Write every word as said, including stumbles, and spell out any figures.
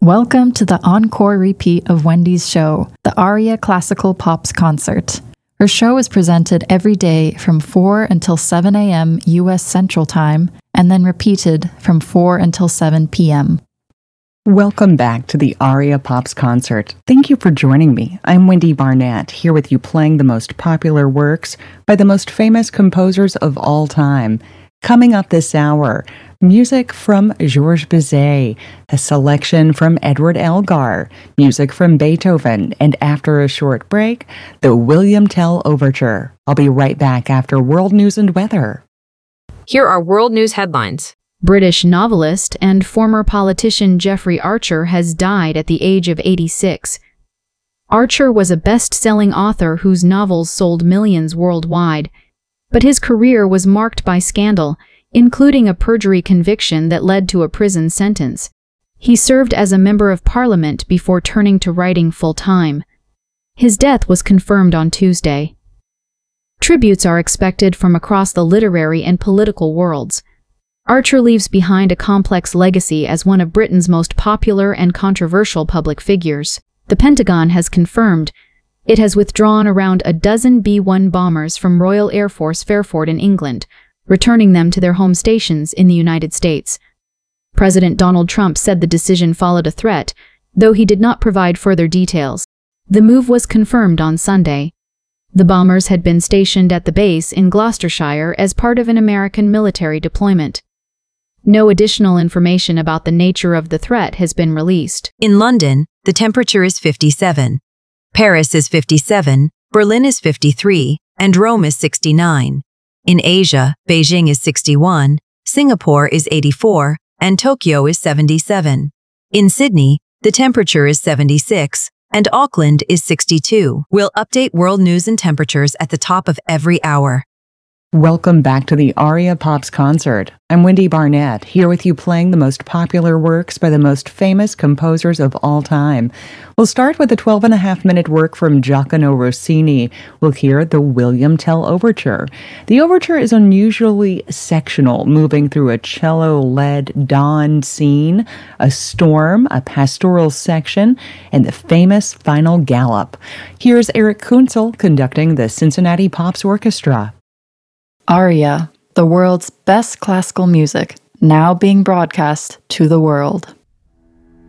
Welcome to the encore repeat of Wendy's show, the Aria Classical Pops Concert. Her show is presented every day from four until seven a.m. U S Central Time, and then repeated from four until seven p.m. Welcome back to the Aria Pops Concert. Thank you for joining me. I'm Wendy Barnett, here with you playing the most popular works by the most famous composers of all time. Coming up this hour, music from Georges Bizet, a selection from Edward Elgar, music from Beethoven, and after a short break, the William Tell Overture. I'll be right back after World News and Weather. Here are world news headlines. British novelist and former politician Jeffrey Archer has died at the age of eighty-six. Archer was a best-selling author whose novels sold millions worldwide, but his career was marked by scandal, including a perjury conviction that led to a prison sentence. He served as a member of parliament before turning to writing full-time. His death was confirmed on Tuesday. Tributes are expected from across the literary and political worlds. Archer leaves behind a complex legacy as one of Britain's most popular and controversial public figures. The Pentagon has confirmed it has withdrawn around a dozen B one bombers from Royal Air Force Fairford in England, returning them to their home stations in the United States. President Donald Trump said the decision followed a threat, though he did not provide further details. The move was confirmed on Sunday. The bombers had been stationed at the base in Gloucestershire as part of an American military deployment. No additional information about the nature of the threat has been released. In London, the temperature is fifty-seven. Paris is fifty-seven, Berlin is fifty-three, and Rome is sixty-nine. In Asia, Beijing is sixty-one, Singapore is eighty-four, and Tokyo is seventy-seven. In Sydney, the temperature is seventy-six, and Auckland is sixty-two. We'll update world news and temperatures at the top of every hour. Welcome back to the Aria Pops Concert. I'm Wendy Barnett, here with you playing the most popular works by the most famous composers of all time. We'll start with a twelve and a half minute work from Giacomo Rossini. We'll hear the William Tell Overture. The overture is unusually sectional, moving through a cello-led dawn scene, a storm, a pastoral section, and the famous final gallop. Here's Eric Kunzel conducting the Cincinnati Pops Orchestra. Aria, the world's best classical music, now being broadcast to the world.